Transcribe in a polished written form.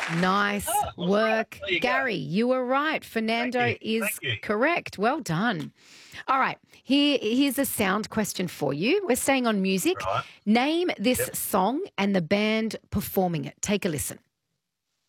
Nice Oh, I was right. work. There you go. Gary, you were right. Thank Fernando you. is Thank you. correct. Well done. All right. Here's a sound question for you. We're staying on music. Right. Name this Yep. song and the band performing it. Take a listen.